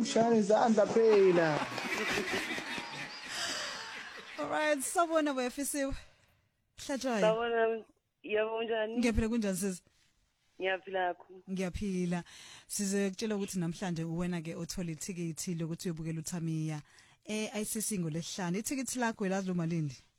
Shaya izandla phela. Alright, sabona wefisiwe. Hlatshwayo. Sawona yabo njani? Ngiyaphila kunjani sisi? Ngiyaphila ku. Ngiyaphila. Size kutshela ukuthi namhlanje uwena ke othola ithikithi lokuthi uyobukela uThamiya. Ayisisingo lesihlanu. Ithikithi lakho elazi lo malini?